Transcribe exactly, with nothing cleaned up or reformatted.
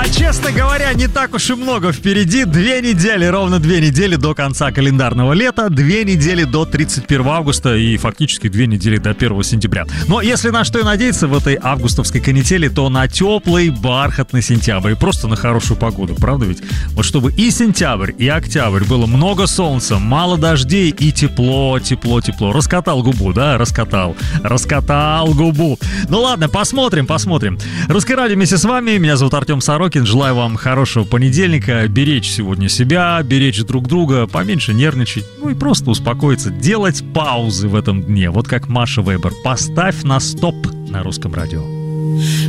А честно говоря, не так уж и много впереди. Две недели, ровно две недели до конца календарного лета, две недели до тридцать первого августа и фактически две недели до первого сентября. Но если на что и надеяться в этой августовской канители, то на теплый бархатный сентябрь и просто на хорошую погоду, правда ведь? Вот чтобы и сентябрь, и октябрь было много солнца, мало дождей и тепло, тепло, тепло. Раскатал губу, да? Раскатал. Раскатал губу. Ну ладно, посмотрим, посмотрим. Русское радио вместе с вами. Меня зовут Артем Сорокин. Желаю вам хорошего понедельника. Беречь сегодня себя, беречь друг друга, поменьше нервничать, ну и просто успокоиться. Делать паузы в этом дне. Вот как Маша Вебер. Поставь на стоп на Русском радио.